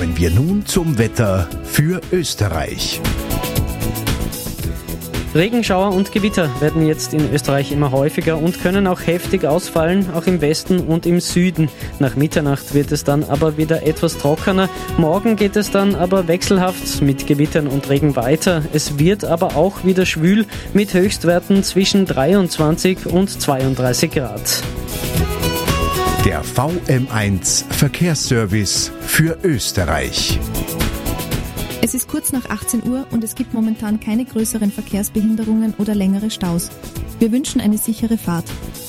Kommen wir nun zum Wetter für Österreich. Regenschauer und Gewitter werden jetzt in Österreich immer häufiger und können auch heftig ausfallen, auch im Westen und im Süden. Nach Mitternacht wird es dann aber wieder etwas trockener. Morgen geht es dann aber wechselhaft mit Gewittern und Regen weiter. Es wird aber auch wieder schwül mit Höchstwerten zwischen 23 und 32 Grad. Der VM1 Verkehrsservice für Österreich. Es ist kurz nach 18 Uhr und es gibt momentan keine größeren Verkehrsbehinderungen oder längere Staus. Wir wünschen eine sichere Fahrt.